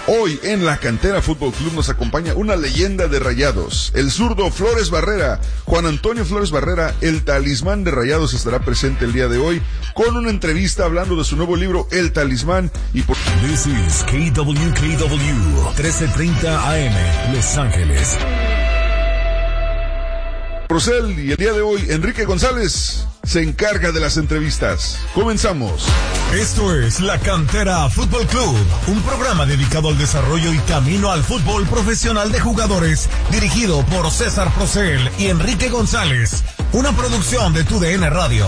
Hoy en la Cantera Fútbol Club nos acompaña una leyenda de Rayados, el zurdo Flores Barrera. Juan Antonio Flores Barrera, el talismán de Rayados, estará presente el día de hoy con una entrevista hablando de su nuevo libro, El Talismán. Y por... This is KWKW 1330 AM, Los Ángeles. Procel, y el día de hoy Enrique González se encarga de las entrevistas. Comenzamos. Esto es La Cantera Fútbol Club, un programa dedicado al desarrollo y camino al fútbol profesional de jugadores, dirigido por César Procel y Enrique González, una producción de TUDN Radio.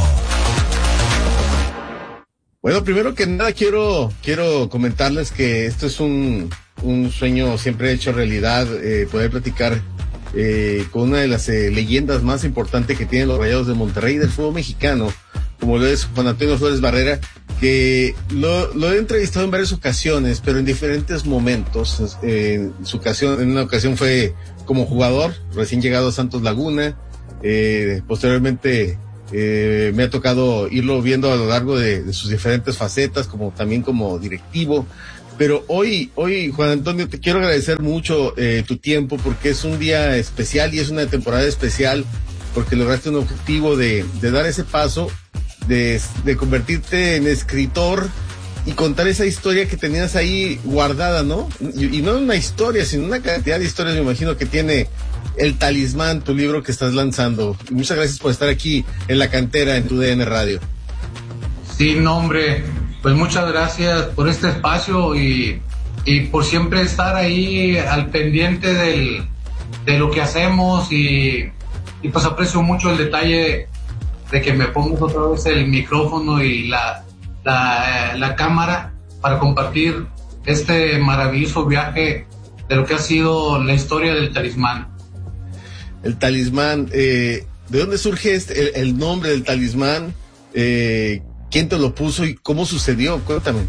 Bueno, primero que nada quiero comentarles que esto es un sueño siempre hecho realidad, poder platicar con una de las leyendas más importantes que tienen los Rayados de Monterrey del fútbol mexicano, como lo es Juan Antonio Flores Barrera, que lo he entrevistado en varias ocasiones, pero en diferentes momentos. En una ocasión fue como jugador, recién llegado a Santos Laguna. Posteriormente me ha tocado irlo viendo a lo largo de sus diferentes facetas, como también como directivo. Pero hoy, Juan Antonio, te quiero agradecer mucho tu tiempo, porque es un día especial y es una temporada especial, porque lograste un objetivo de dar ese paso, de convertirte en escritor y contar esa historia que tenías ahí guardada, ¿no? Y no una historia, sino una cantidad de historias, me imagino, que tiene El Talismán, tu libro que estás lanzando. Y muchas gracias por estar aquí en La Cantera, en TUDN Radio. Sí, no, hombre, pues muchas gracias por este espacio y por siempre estar ahí al pendiente de lo que hacemos y pues aprecio mucho el detalle de que me pongas otra vez el micrófono y la cámara para compartir este maravilloso viaje de lo que ha sido la historia del Talismán. El Talismán, ¿de dónde surge el nombre del Talismán? ¿Quién te lo puso y cómo sucedió? Cuéntame.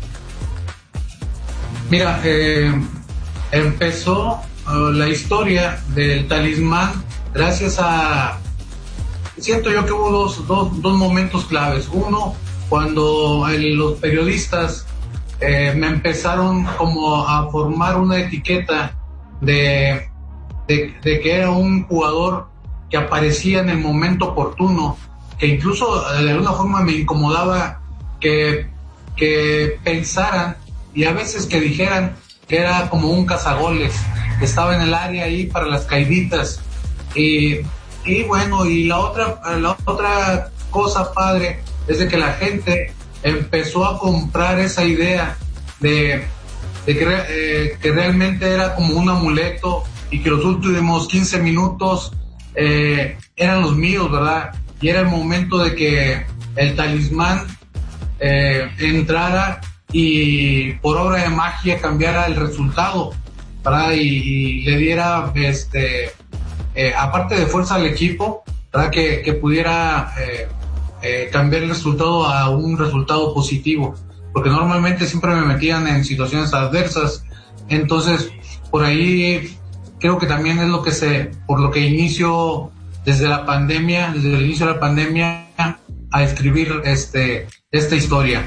Mira, empezó la historia del Talismán gracias a... Siento yo que hubo dos momentos claves. Uno, cuando los periodistas me empezaron como a formar una etiqueta de que era un jugador que aparecía en el momento oportuno, que incluso de alguna forma me incomodaba que pensaran y a veces que dijeran que era como un cazagoles, que estaba en el área ahí para las caiditas. Y bueno, y la otra cosa padre es de que la gente empezó a comprar esa idea de que realmente era como un amuleto y que los últimos 15 minutos eran los míos, ¿verdad? Y era el momento de que el Talismán entrara y por obra de magia cambiara el resultado, ¿verdad? Y le diera, aparte de fuerza al equipo, ¿verdad? Que pudiera cambiar el resultado a un resultado positivo, porque normalmente siempre me metían en situaciones adversas. Entonces, por ahí creo que también es por lo que inicio desde el inicio de la pandemia, a escribir esta historia.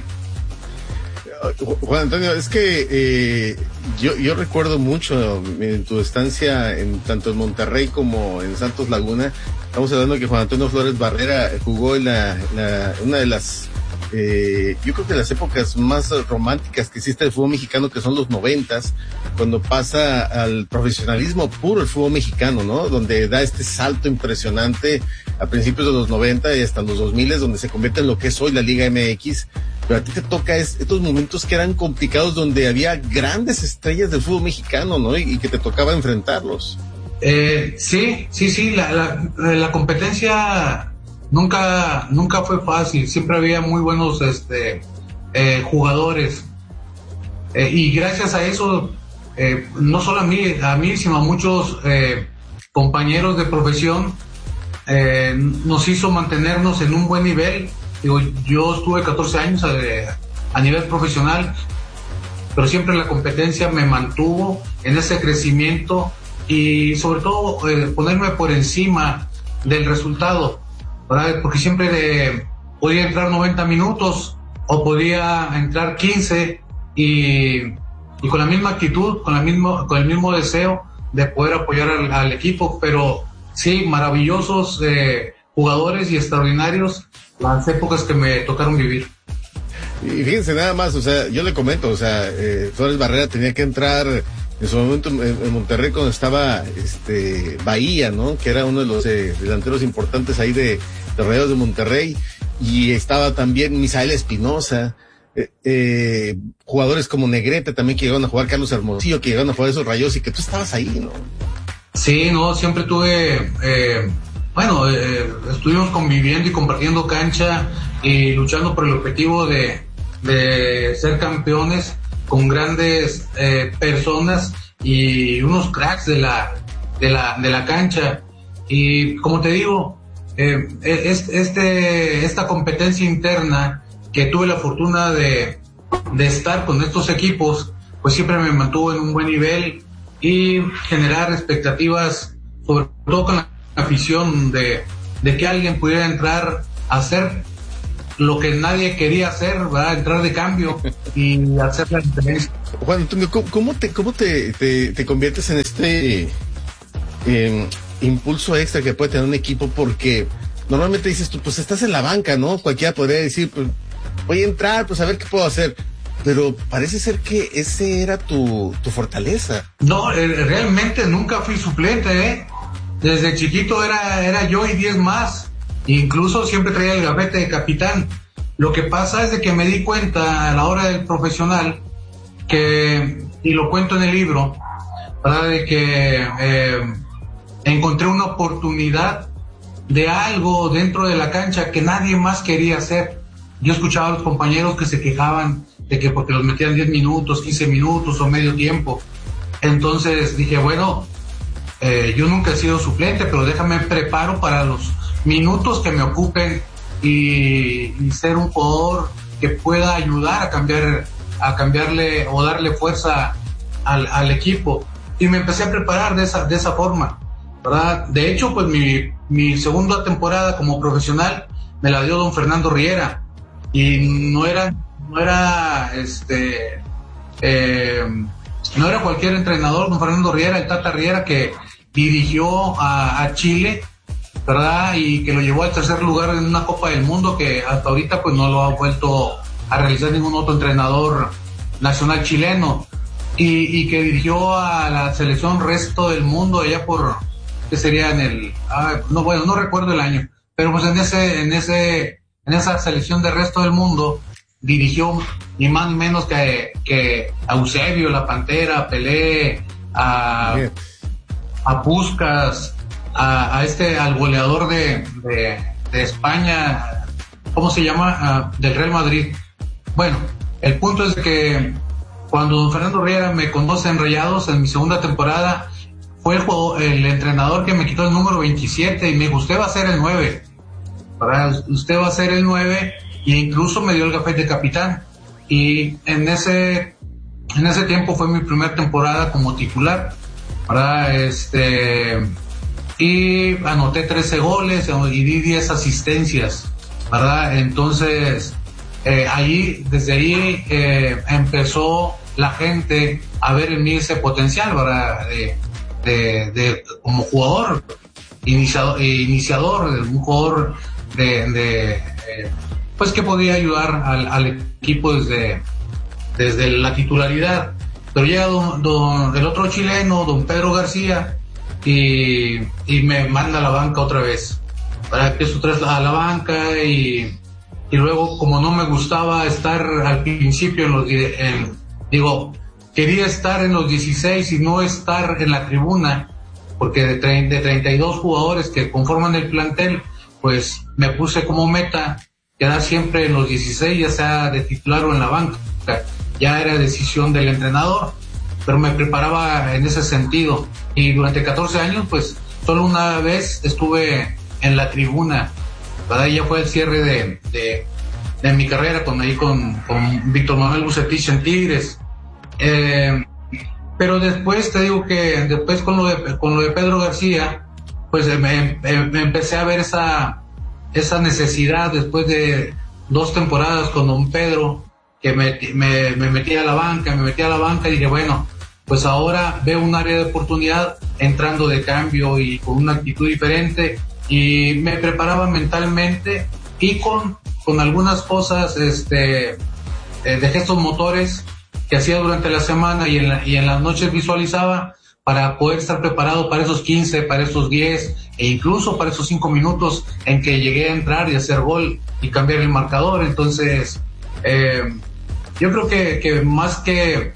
Juan Antonio, es que yo recuerdo mucho en tu estancia tanto en Monterrey como en Santos Laguna. Estamos hablando de que Juan Antonio Flores Barrera jugó en una de las yo creo que las épocas más románticas que existe el fútbol mexicano, que son los 90s, cuando pasa al profesionalismo puro el fútbol mexicano, ¿no? Donde da este salto impresionante a principios de los 90 y hasta los 2000, donde se convierte en lo que es hoy la Liga MX. Pero a ti te toca estos momentos que eran complicados, donde había grandes estrellas del fútbol mexicano, ¿no? Y que te tocaba enfrentarlos. Sí, la competencia nunca fue fácil, siempre había muy buenos jugadores, y gracias a eso, no solo a mí, sino a muchos compañeros de profesión, nos hizo mantenernos en un buen nivel. Digo, yo estuve 14 años a nivel profesional, pero siempre la competencia me mantuvo en ese crecimiento y sobre todo ponerme por encima del resultado, ¿verdad? Porque siempre podía entrar 90 minutos o podía entrar 15 y y con la misma actitud, con el mismo deseo de poder apoyar al equipo. Pero sí, maravillosos jugadores y extraordinarios las épocas que me tocaron vivir. Y fíjense nada más, o sea, yo le comento, o sea, Flores Barrera tenía que entrar en su momento en Monterrey cuando estaba Bahía, ¿no? Que era uno de los delanteros importantes ahí de Rayados de Monterrey, y estaba también Misael Espinosa, jugadores como Negrete también que llegaron a jugar, Carlos Hermosillo que llegaron a jugar esos Rayos, y que tú estabas ahí, ¿no? Sí, no, siempre tuve, estuvimos conviviendo y compartiendo cancha y luchando por el objetivo de ser campeones con grandes personas y unos cracks de la cancha. Y como te digo, esta competencia interna que tuve la fortuna de estar con estos equipos, pues siempre me mantuvo en un buen nivel y generar expectativas, sobre todo con la afición de que alguien pudiera entrar a hacer lo que nadie quería hacer, ¿verdad? Entrar de cambio y hacer la diferencia. Juan Antonio, ¿cómo te conviertes en este impulso extra que puede tener un equipo? Porque normalmente dices tú, pues estás en la banca, ¿no? Cualquiera podría decir, pues voy a entrar, pues a ver qué puedo hacer. Pero parece ser que ese era tu fortaleza. No, realmente nunca fui suplente, ¿eh? Desde chiquito era yo y 10 más. Incluso siempre traía el gafete de capitán. Lo que pasa es de que me di cuenta a la hora del profesional y lo cuento en el libro, ¿verdad? De que encontré una oportunidad de algo dentro de la cancha que nadie más quería hacer. Yo escuchaba a los compañeros que se quejaban de que porque los metían 10 minutos, 15 minutos o medio tiempo. Entonces dije, bueno, yo nunca he sido suplente, pero déjame preparo para los minutos que me ocupen y ser un jugador que pueda ayudar a cambiarle o darle fuerza al equipo. Y me empecé a preparar de esa forma, ¿verdad? De hecho, pues mi segunda temporada como profesional me la dio don Fernando Riera, y no era cualquier entrenador. Don Fernando Riera, el Tata Riera, que dirigió a Chile, ¿verdad? Y que lo llevó al tercer lugar en una Copa del Mundo que hasta ahorita pues no lo ha vuelto a realizar ningún otro entrenador nacional chileno, y que dirigió a la selección resto del mundo allá por, que sería no recuerdo el año, pero pues en esa selección de resto del mundo dirigió ni más ni menos que a Eusebio, la Pantera, a Pelé, a Puskás, al goleador de España, ¿cómo se llama? Del Real Madrid. Bueno, el punto es que cuando don Fernando Riera me conoce en Rayados en mi segunda temporada, fue el entrenador que me quitó el número 27 y me dijo, usted va a ser el 9, ¿verdad? Usted va a ser el 9, e incluso me dio el gafete de capitán. Y en ese tiempo fue mi primera temporada como titular, ¿verdad? Y anoté 13 goles y di 10 asistencias, ¿verdad? Entonces, desde ahí empezó la gente a ver en mí ese potencial, ¿verdad? De como jugador, iniciador, un jugador pues que podía ayudar al equipo desde la titularidad. Pero llega el otro chileno, don Pedro García, y me manda a la banca otra vez. Empiezo otra vez a la banca y luego, como no me gustaba estar al principio quería estar en los 16 y no estar en la tribuna, porque de 32 jugadores que conforman el plantel, pues me puse como meta quedar siempre en los 16, ya sea de titular o en la banca. Ya era decisión del entrenador, pero me preparaba en ese sentido. Y durante 14 años, pues solo una vez estuve en la tribuna, ¿verdad? Ya fue el cierre de mi carrera con Víctor Manuel Bucetich en Tigres. Pero después te digo que después con lo de Pedro García, pues me empecé a ver esa necesidad después de 2 temporadas con don Pedro, que me metí a la banca y dije, bueno, pues ahora veo un área de oportunidad entrando de cambio y con una actitud diferente, y me preparaba mentalmente y con algunas cosas de gestos motores que hacía durante la semana y en las noches visualizaba para poder estar preparado para esos 15, para esos 10 e incluso para esos 5 minutos en que llegué a entrar y hacer gol y cambiar el marcador. Entonces, yo creo que más que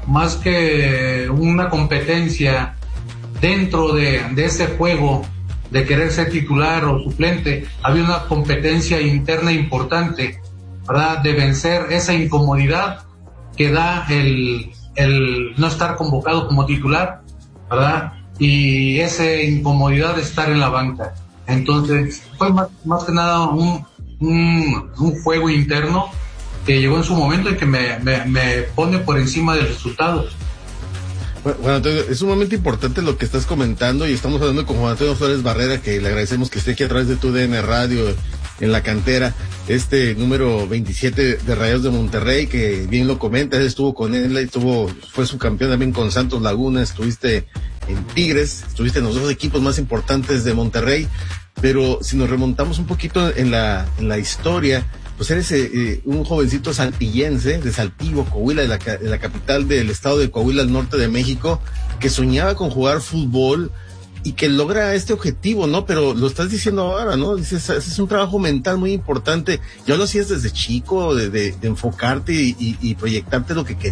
una competencia dentro de ese juego de querer ser titular o suplente, había una competencia interna importante, ¿verdad? De vencer esa incomodidad que da el no estar convocado como titular, ¿verdad? Y esa incomodidad de estar en la banca. Entonces, fue más que nada un juego interno que llegó en su momento y que me pone por encima del resultado. Bueno, Antonio, es sumamente importante lo que estás comentando, y estamos hablando con Juan Antonio Flores Barrera, que le agradecemos que esté aquí a través de TUDN Radio en la cantera, número 27 de Rayados de Monterrey, que bien lo comenta, él estuvo con él, fue subcampeón también con Santos Laguna, estuviste en Tigres, estuviste en los dos equipos más importantes de Monterrey, pero si nos remontamos un poquito en la historia, pues eres un jovencito saltillense, de Saltillo, Coahuila, de la capital del estado de Coahuila, al norte de México, que soñaba con jugar fútbol y que logra este objetivo, ¿no? Pero lo estás diciendo ahora, ¿no? Dices, es un trabajo mental muy importante. Ya lo hacías desde chico, de enfocarte y proyectarte lo que querías.